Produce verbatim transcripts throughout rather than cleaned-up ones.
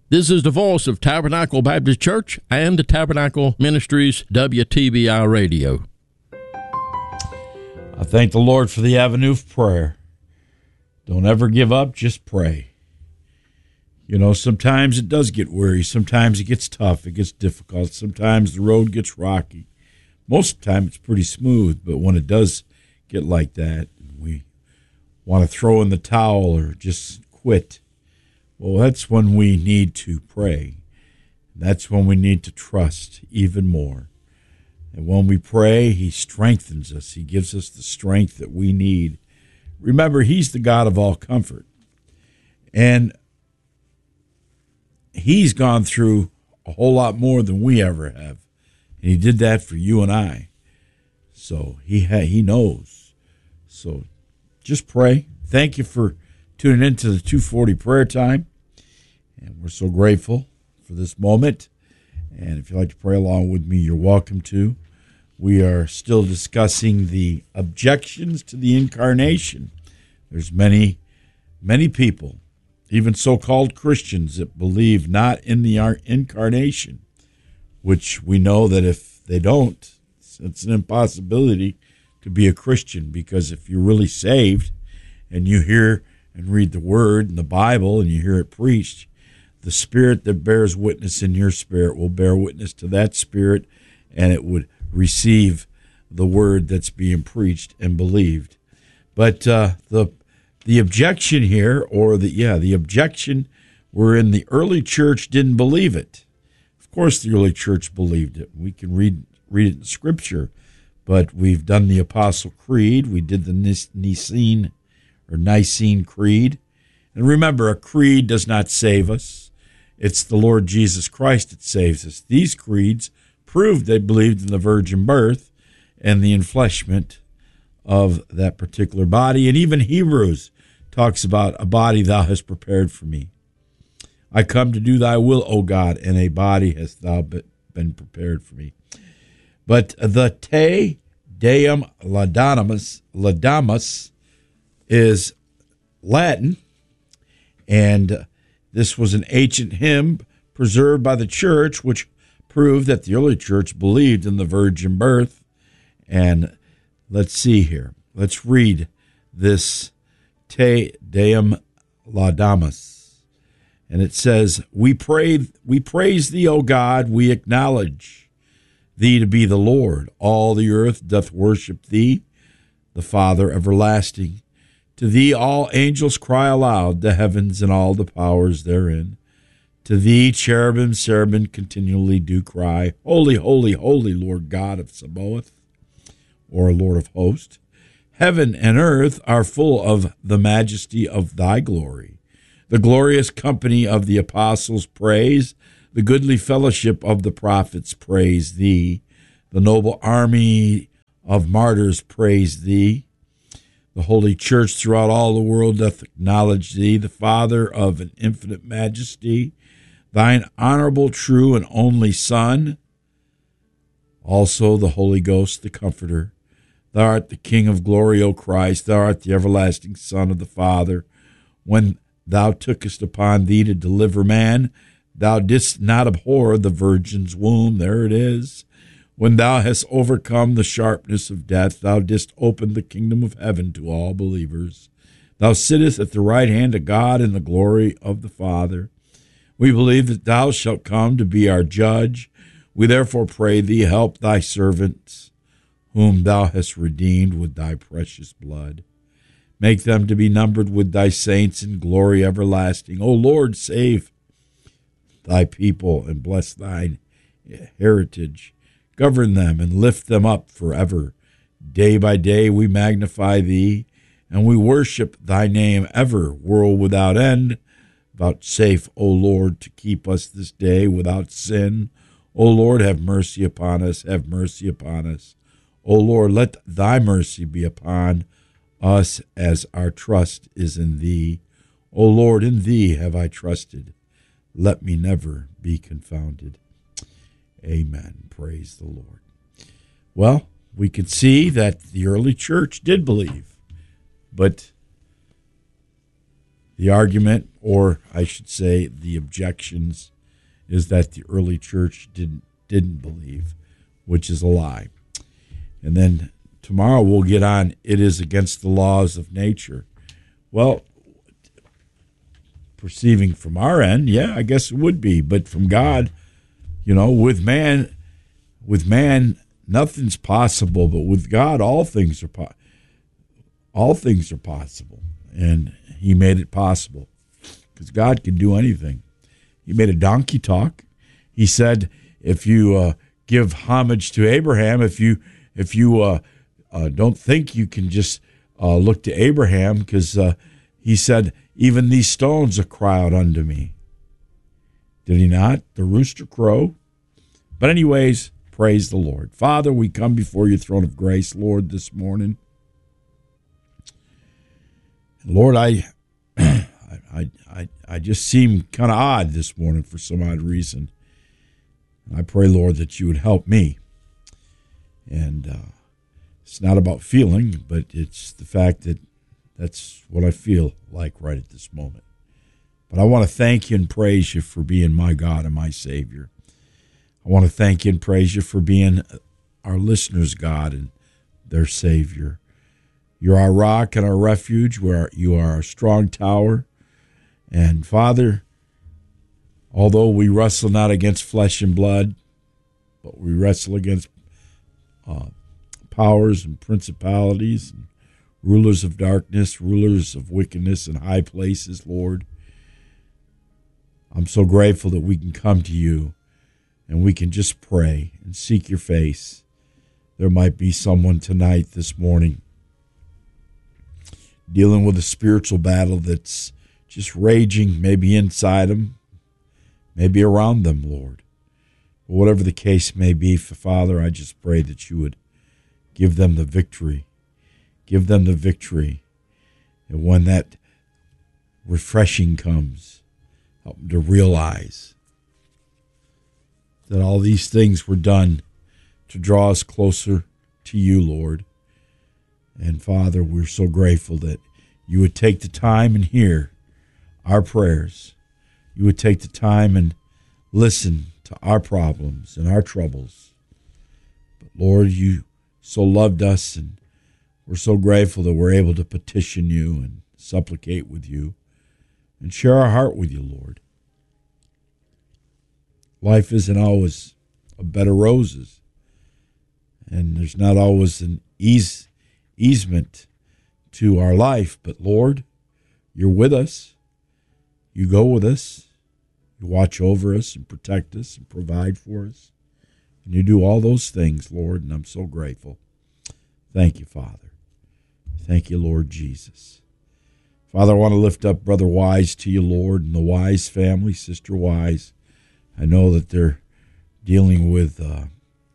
This is the voice of Tabernacle Baptist Church and the Tabernacle Ministries W T B I Radio. I thank the Lord for the avenue of prayer. Don't ever give up, just pray. You know, sometimes it does get weary. Sometimes it gets tough. It gets difficult. Sometimes the road gets rocky. Most of the time it's pretty smooth, but when it does get like that, we want to throw in the towel or just quit. Well, that's when we need to pray. That's when we need to trust even more. And when we pray, he strengthens us. He gives us the strength that we need. Remember, he's the God of all comfort. And he's gone through a whole lot more than we ever have. And he did that for you and I. So he ha- he knows. So just pray. Thank you for tuning into the two forty prayer time. And we're so grateful for this moment. And if you'd like to pray along with me, you're welcome to. We are still discussing the objections to the incarnation. There's many, many people, even so-called Christians, that believe not in the incarnation, which we know that if they don't, it's an impossibility to be a Christian, because if you're really saved and you hear and read the Word and the Bible and you hear it preached, the Spirit that bears witness in your spirit will bear witness to that spirit, and it would receive the Word that's being preached and believed. But uh, the the objection here, or the yeah, the objection wherein the early church didn't believe it. Of course, the early church believed it. We can read read it in Scripture, but we've done the Apostle Creed. We did the Nicene or Nicene Creed. And remember, a creed does not save us. It's the Lord Jesus Christ that saves us. These creeds proved they believed in the virgin birth and the enfleshment of that particular body. And even Hebrews talks about a body thou hast prepared for me. I come to do thy will, O God, and a body hast thou been prepared for me. But the Te Deum Laudamus, Laudamus is Latin, and this was an ancient hymn preserved by the church, which proved that the early church believed in the virgin birth. And let's see here. Let's read this Te Deum Laudamus. And it says, We pray, we praise thee, O God, we acknowledge thee to be the Lord. All the earth doth worship thee, the Father everlasting. To thee all angels cry aloud, the heavens and all the powers therein. To thee cherubim, cherubim continually do cry, Holy, holy, holy, Lord God of Sabaoth, or Lord of hosts. Heaven and earth are full of the majesty of thy glory. The glorious company of the apostles praise, the goodly fellowship of the prophets praise thee. The noble army of martyrs praise thee. The holy church throughout all the world doth acknowledge thee, the Father of an infinite majesty, thine honorable, true, and only Son. Also the Holy Ghost, the Comforter. Thou art the King of glory, O Christ. Thou art the everlasting Son of the Father. When thou tookest upon thee to deliver man, thou didst not abhor the virgin's womb. There it is. When thou hast overcome the sharpness of death, thou didst open the kingdom of heaven to all believers. Thou sittest at the right hand of God in the glory of the Father. We believe that thou shalt come to be our judge. We therefore pray thee, help thy servants, whom thou hast redeemed with thy precious blood. Make them to be numbered with thy saints in glory everlasting. O Lord, save thy people and bless thine heritage. Govern them and lift them up forever. Day by day we magnify thee, and we worship thy name ever, world without end. Vouchsafe, O Lord, to keep us this day without sin. O Lord, have mercy upon us, have mercy upon us. O Lord, let thy mercy be upon us as our trust is in thee. O Lord, in thee have I trusted. Let me never be confounded. Amen. Praise the Lord. Well, we can see that the early church did believe, but The argument, or I should say the objections, is that the early church didn't didn't believe, which is a lie. And then tomorrow we'll get on, it is against the laws of nature. Well, perceiving from our end, yeah, I guess it would be. But from God, you know, with man, with man, nothing's possible. But with God, all things are po- all things are possible. And he made it possible because God can do anything. He made a donkey talk. He said, if you uh, give homage to Abraham, if you if you uh, uh, don't think you can just uh, look to Abraham, because uh, he said, even these stones will cry out unto me. Did he not? The rooster crow. But anyways, praise the Lord. Father, we come before your throne of grace, Lord, this morning. Lord, I, I, I, I just seem kind of odd this morning for some odd reason. I pray, Lord, that you would help me. And uh, it's not about feeling, but it's the fact that that's what I feel like right at this moment. But I want to thank you and praise you for being my God and my Savior. I want to thank you and praise you for being our listeners' God and their Savior. You're our rock and our refuge. Where you are our strong tower. And Father, although we wrestle not against flesh and blood, but we wrestle against uh, powers and principalities and rulers of darkness, rulers of wickedness in high places, Lord. I'm so grateful that we can come to you and we can just pray and seek your face. There might be someone tonight, this morning, dealing with a spiritual battle that's just raging, maybe inside them, maybe around them, Lord. But whatever the case may be, Father, I just pray that you would give them the victory. Give them the victory. And when that refreshing comes, help them to realize that all these things were done to draw us closer to you, Lord. And Father, we're so grateful that you would take the time and hear our prayers. You would take the time and listen to our problems and our troubles. But Lord, you so loved us, and we're so grateful that we're able to petition you and supplicate with you and share our heart with you, Lord. Life isn't always a bed of roses, and there's not always an ease, easement to our life, but Lord, you're with us. You go with us. You watch over us and protect us and provide for us. And you do all those things, Lord, and I'm so grateful. Thank you, Father. Thank you, Lord Jesus. Father, I want to lift up Brother Wise to you, Lord, and the Wise family, Sister Wise. I know that they're dealing with, uh,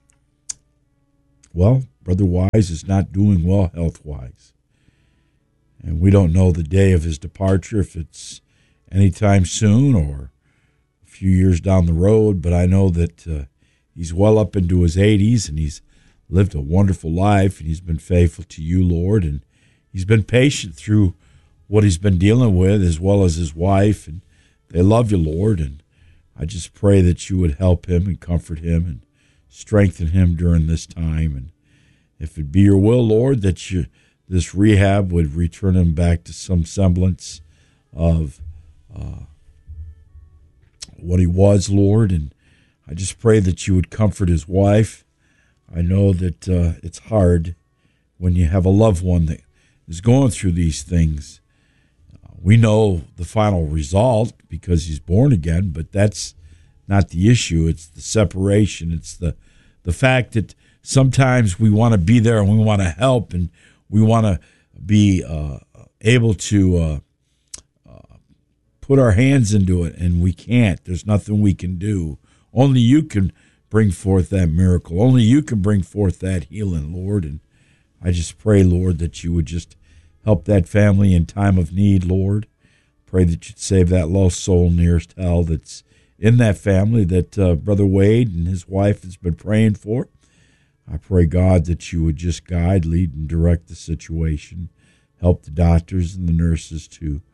well, Brother Wise is not doing well health-wise. And we don't know the day of his departure, if it's anytime soon or a few years down the road, but I know that uh, he's well up into his eighties, and he's lived a wonderful life, and he's been faithful to you, Lord, and he's been patient through what he's been dealing with, as well as his wife, and they love you, Lord, and I just pray that you would help him and comfort him and strengthen him during this time, and if it be your will, Lord, that you, this rehab would return him back to some semblance of uh, what he was, Lord, and I just pray that you would comfort his wife. I know that uh, it's hard when you have a loved one that is going through these things. Uh, we know the final result because he's born again, but that's not the issue. It's the separation. It's the the fact that sometimes we want to be there and we want to help and we want to be uh, able to uh, uh, put our hands into it, and we can't. There's nothing we can do. Only you can bring forth that miracle. Only you can bring forth that healing, Lord. And I just pray, Lord, that you would just help that family in time of need, Lord. Pray that you'd save that lost soul nearest hell that's in that family that uh, Brother Wade and his wife has been praying for. I pray, God, that you would just guide, lead, and direct the situation. Help the doctors and the nurses to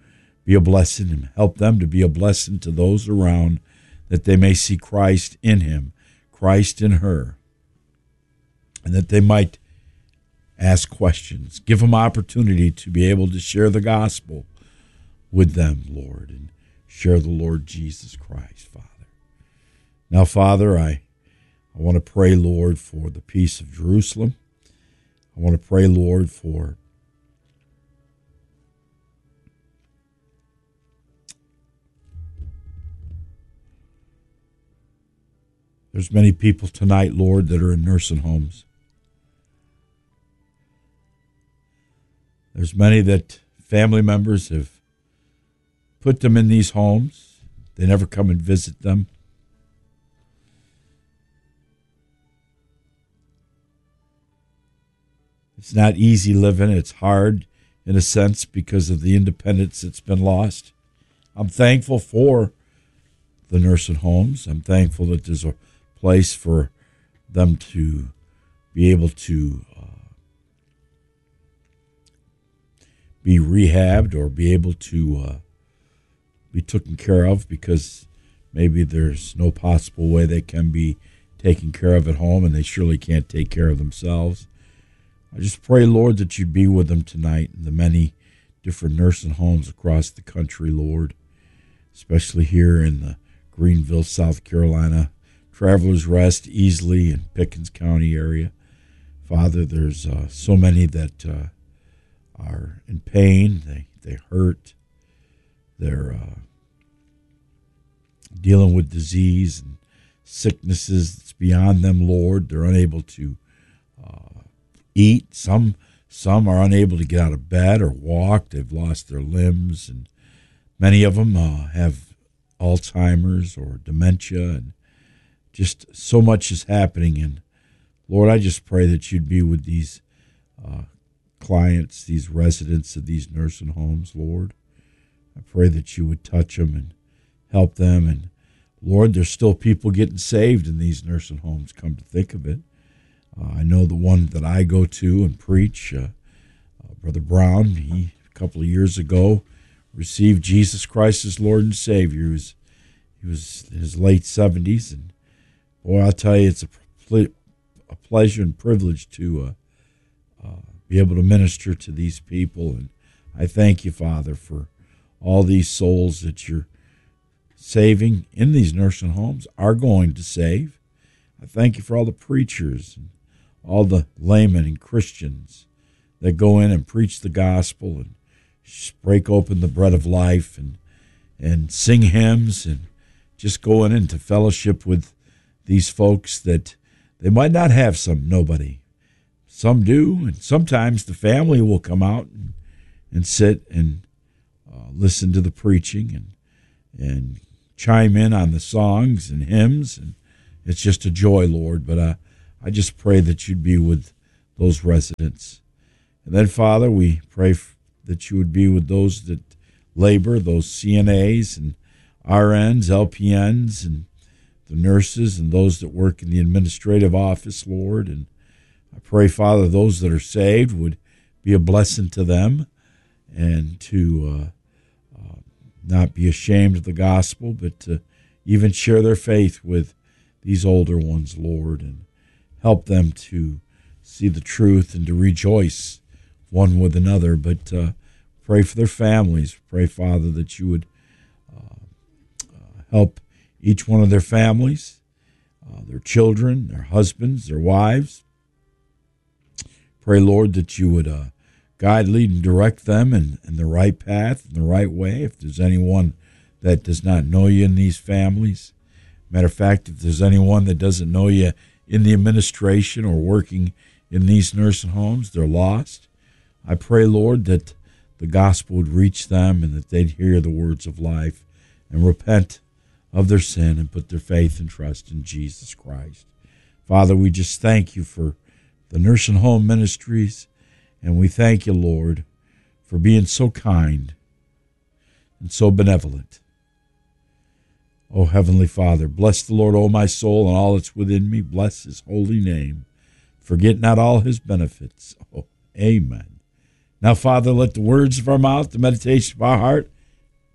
be a blessing and help them to be a blessing to those around, that they may see Christ in him, Christ in her, and that they might ask questions. Give them opportunity to be able to share the gospel with them, Lord, and share the Lord Jesus Christ, Father. Now, Father, I, I want to pray, Lord, for the peace of Jerusalem. I want to pray, Lord, for there's many people tonight, Lord, that are in nursing homes. There's many that family members have put them in these homes. They never come and visit them. It's not easy living. It's hard in a sense because of the independence that's been lost. I'm thankful for the nursing homes. I'm thankful that there's a place for them to be able to uh, be rehabbed or be able to uh, be taken care of, because maybe there's no possible way they can be taken care of at home, and they surely can't take care of themselves. I just pray, Lord, that you'd be with them tonight in the many different nursing homes across the country, Lord, especially here in the Greenville, South Carolina, Travelers Rest, Easley, and Pickens County area. Father, there's uh, so many that uh, are in pain. They, they hurt. They're uh, dealing with disease and sicknesses that's beyond them, Lord. They're unable to uh, eat. Some some are unable to get out of bed or walk. They've lost their limbs, and many of them uh, have Alzheimer's or dementia, and just so much is happening. And Lord, I just pray that you'd be with these uh, clients, these residents of these nursing homes, Lord. I pray that you would touch them and help them. And Lord, there's still people getting saved in these nursing homes, come to think of it. Uh, I know the one that I go to and preach, uh, uh, Brother Brown, he, a couple of years ago, received Jesus Christ as Lord and Savior. He was, he was in his late seventies, and boy, I'll tell you, it's a, ple- a pleasure and privilege to uh, uh, be able to minister to these people. And I thank you, Father, for all these souls that you're saving in these nursing homes, are going to save. I thank you for all the preachers and all the laymen and Christians that go in and preach the gospel and break open the bread of life and and sing hymns and just go in into fellowship with these folks that they might not have some nobody. Some do, and sometimes the family will come out and, and sit and uh, listen to the preaching and and chime in on the songs and hymns, and it's just a joy, Lord. But uh, I just pray that you'd be with those residents. And then, Father, we pray f- that you would be with those that labor, those C N As and R Ns, L P Ns, and the nurses and those that work in the administrative office, Lord. And I pray, Father, those that are saved would be a blessing to them, and to uh, uh, not be ashamed of the gospel, but to even share their faith with these older ones, Lord, and help them to see the truth and to rejoice one with another. But uh, pray for their families. Pray, Father, that you would uh, uh, help each one of their families, uh, their children, their husbands, their wives. Pray, Lord, that you would uh, guide, lead, and direct them in, in the right path, in the right way. If there's anyone that does not know you in these families, matter of fact, if there's anyone that doesn't know you in the administration or working in these nursing homes, they're lost. I pray, Lord, that the gospel would reach them and that they'd hear the words of life and repent of their sin and put their faith and trust in Jesus Christ. Father, we just thank you for the nursing home ministries, and we thank you, Lord, for being so kind and so benevolent. Oh, Heavenly Father, bless the Lord, O my soul, and all that's within me. Bless his holy name. Forget not all his benefits. Oh, amen. Now, Father, let the words of our mouth, the meditation of our heart,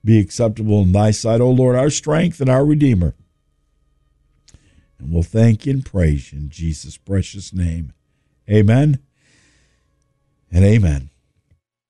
be acceptable in thy sight, O Lord, our strength and our Redeemer. And we'll thank you and praise you in Jesus' precious name. Amen and amen.